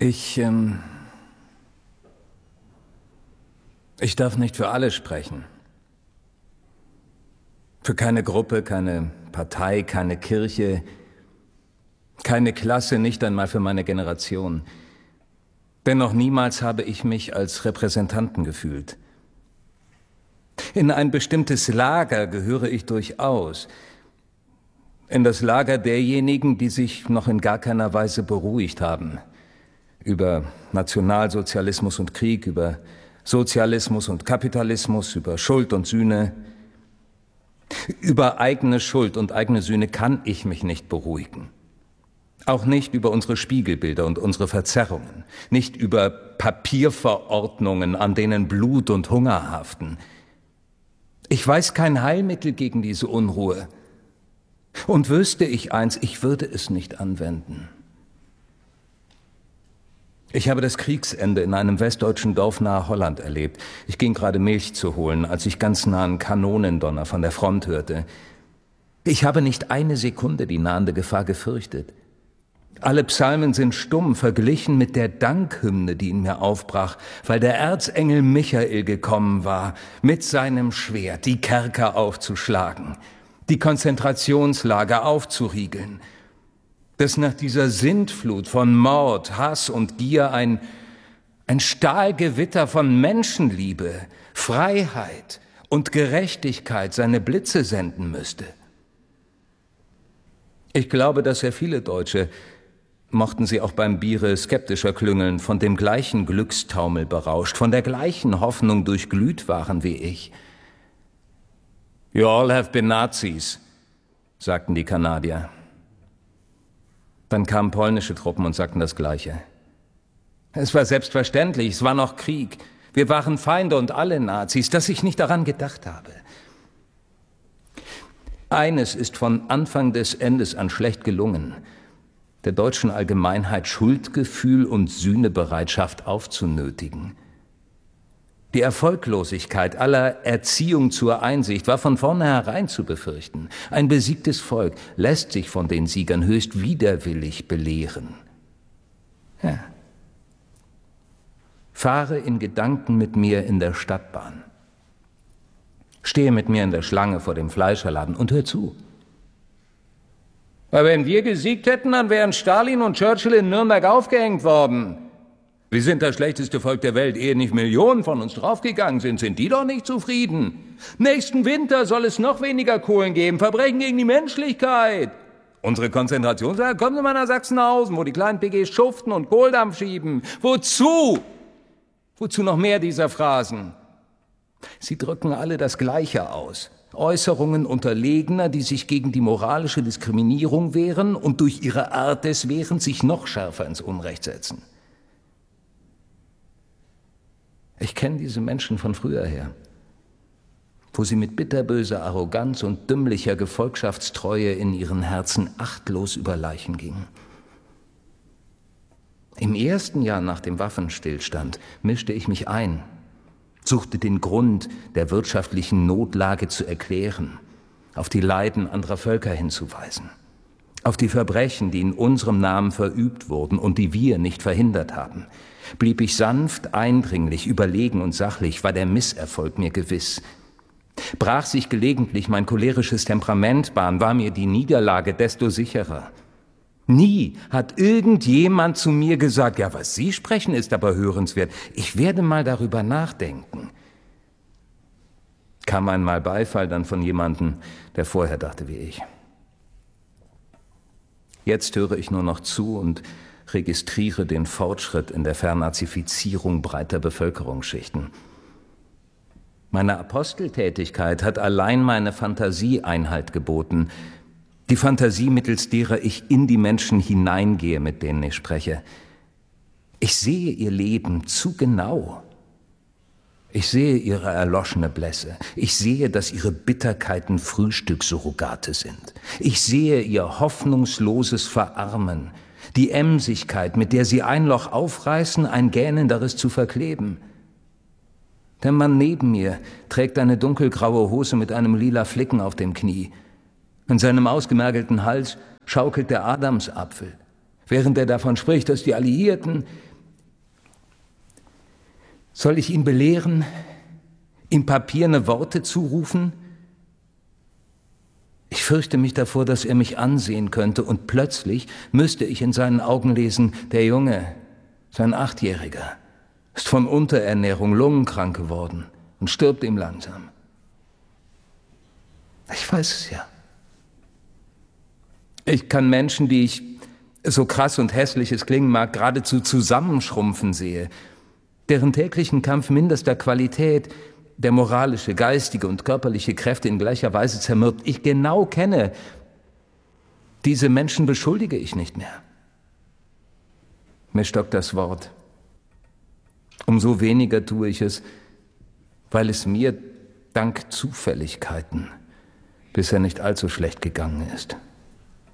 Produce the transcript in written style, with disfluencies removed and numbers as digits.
Ich darf nicht für alle sprechen. Für keine Gruppe, keine Partei, keine Kirche, keine Klasse, nicht einmal für meine Generation. Denn noch niemals habe ich mich als Repräsentanten gefühlt. In ein bestimmtes Lager gehöre ich durchaus. In das Lager derjenigen, die sich noch in gar keiner Weise beruhigt haben. Über Nationalsozialismus und Krieg, über Sozialismus und Kapitalismus, über Schuld und Sühne. Über eigene Schuld und eigene Sühne kann ich mich nicht beruhigen. Auch nicht über unsere Spiegelbilder und unsere Verzerrungen. Nicht über Papierverordnungen, an denen Blut und Hunger haften. Ich weiß kein Heilmittel gegen diese Unruhe. Und wüsste ich eins, ich würde es nicht anwenden. Ich habe das Kriegsende in einem westdeutschen Dorf nahe Holland erlebt. Ich ging gerade Milch zu holen, als ich ganz nahen Kanonendonner von der Front hörte. Ich habe nicht eine Sekunde die nahende Gefahr gefürchtet. Alle Psalmen sind stumm, verglichen mit der Dankhymne, die in mir aufbrach, weil der Erzengel Michael gekommen war, mit seinem Schwert die Kerker aufzuschlagen, die Konzentrationslager aufzuriegeln, dass nach dieser Sintflut von Mord, Hass und Gier ein Stahlgewitter von Menschenliebe, Freiheit und Gerechtigkeit seine Blitze senden müsste. Ich glaube, dass sehr viele Deutsche, mochten sie auch beim Biere skeptischer klüngeln, von dem gleichen Glückstaumel berauscht, von der gleichen Hoffnung durchglüht waren wie ich. You all have been Nazis, sagten die Kanadier. Dann kamen polnische Truppen und sagten das Gleiche. Es war selbstverständlich, es war noch Krieg. Wir waren Feinde und alle Nazis, dass ich nicht daran gedacht habe. Eines ist von Anfang des Endes an schlecht gelungen, der deutschen Allgemeinheit Schuldgefühl und Sühnebereitschaft aufzunötigen. Die Erfolglosigkeit aller Erziehung zur Einsicht war von vornherein zu befürchten. Ein besiegtes Volk lässt sich von den Siegern höchst widerwillig belehren. Ja. Fahre in Gedanken mit mir in der Stadtbahn. Stehe mit mir in der Schlange vor dem Fleischerladen und hör zu. Aber wenn wir gesiegt hätten, dann wären Stalin und Churchill in Nürnberg aufgehängt worden. Wir sind das schlechteste Volk der Welt, ehe nicht Millionen von uns draufgegangen sind die doch nicht zufrieden. Nächsten Winter soll es noch weniger Kohlen geben, Verbrechen gegen die Menschlichkeit. Unsere Konzentrationslager, kommen Sie mal nach Sachsenhausen, wo die kleinen PGs schuften und Kohldampf schieben. Wozu? Wozu noch mehr dieser Phrasen? Sie drücken alle das Gleiche aus. Äußerungen Unterlegener, die sich gegen die moralische Diskriminierung wehren und durch ihre Art des Wehrens sich noch schärfer ins Unrecht setzen. Ich kenne diese Menschen von früher her, wo sie mit bitterböser Arroganz und dümmlicher Gefolgschaftstreue in ihren Herzen achtlos über Leichen gingen. Im ersten Jahr nach dem Waffenstillstand mischte ich mich ein, suchte den Grund der wirtschaftlichen Notlage zu erklären, auf die Leiden anderer Völker hinzuweisen, auf die Verbrechen, die in unserem Namen verübt wurden und die wir nicht verhindert haben. Blieb ich sanft, eindringlich, überlegen und sachlich, war der Misserfolg mir gewiss. Brach sich gelegentlich mein cholerisches Temperament Bahn, war mir die Niederlage desto sicherer. Nie hat irgendjemand zu mir gesagt, ja, was Sie sprechen, ist aber hörenswert. Ich werde mal darüber nachdenken. Kam einmal Beifall dann von jemandem, der vorher dachte wie ich. Jetzt höre ich nur noch zu und registriere den Fortschritt in der Vernazifizierung breiter Bevölkerungsschichten. Meine Aposteltätigkeit hat allein meine Fantasie Einhalt geboten, die Fantasie, mittels derer ich in die Menschen hineingehe, mit denen ich spreche. Ich sehe ihr Leben zu genau. Ich sehe ihre erloschene Blässe. Ich sehe, dass ihre Bitterkeiten Frühstückssurrogate sind. Ich sehe ihr hoffnungsloses Verarmen, die Emsigkeit, mit der sie ein Loch aufreißen, ein gähnenderes zu verkleben. Der Mann neben mir trägt eine dunkelgraue Hose mit einem lila Flicken auf dem Knie. An seinem ausgemergelten Hals schaukelt der Adamsapfel, während er davon spricht, dass die Alliierten Soll ich ihn belehren, ihm papierne Worte zurufen? Ich fürchte mich davor, dass er mich ansehen könnte und plötzlich müsste ich in seinen Augen lesen, der Junge, sein 8-Jähriger, ist von Unterernährung lungenkrank geworden und stirbt ihm langsam. Ich weiß es ja. Ich kann Menschen, die ich, so krass und hässlich es klingen mag, geradezu zusammenschrumpfen sehe, deren täglichen Kampf minderster Qualität der moralische, geistige und körperliche Kräfte in gleicher Weise zermürbt, ich genau kenne, diese Menschen beschuldige ich nicht mehr. Mir stockt das Wort. Umso weniger tue ich es, weil es mir dank Zufälligkeiten bisher nicht allzu schlecht gegangen ist.